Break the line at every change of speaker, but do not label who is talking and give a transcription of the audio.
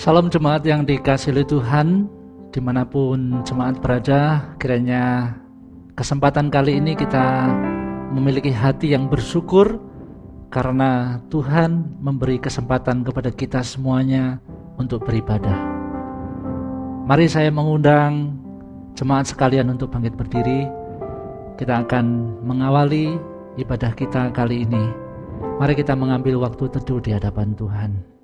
Salam jemaat yang dikasihi oleh Tuhan, dimanapun jemaat berada, kiranya kesempatan kali ini kita memiliki hati yang bersyukur karena Tuhan memberi kesempatan kepada kita semuanya untuk beribadah. Mari saya mengundang jemaat sekalian untuk bangkit berdiri. Kita akan mengawali ibadah kita kali ini. Mari kita mengambil waktu teduh di hadapan Tuhan.